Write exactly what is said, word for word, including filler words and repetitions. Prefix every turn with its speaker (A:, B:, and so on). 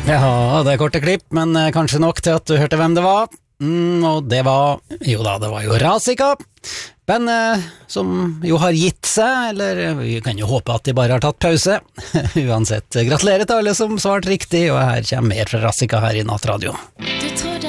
A: Ja, det er korte klipp, men eh, kanskje nok til at du hørte hvem det var. Mm, og det var, jo da, det var jo Razika. Bandet som jo har gitt seg, eller vi kan jo håpe at de bare har tatt pause. Uansett, gratulerer til alle som svarte riktig, og her kommer mer fra Razika her i Nattradio.